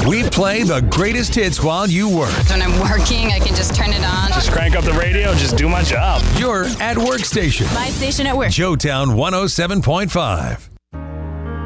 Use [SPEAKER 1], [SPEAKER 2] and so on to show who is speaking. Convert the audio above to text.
[SPEAKER 1] We play the greatest hits while you work.
[SPEAKER 2] When I'm working, I can just turn it on.
[SPEAKER 3] Just crank up the radio, just do my job.
[SPEAKER 1] Your at work station.
[SPEAKER 2] My station at work.
[SPEAKER 1] Joetown 107.5.